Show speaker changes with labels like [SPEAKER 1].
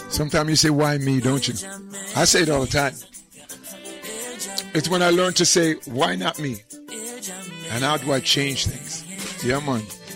[SPEAKER 1] Sometimes you say, why me, don't you? I say it all the time. It's when I learn to say, why not me? And how do I change things? Yeah, man.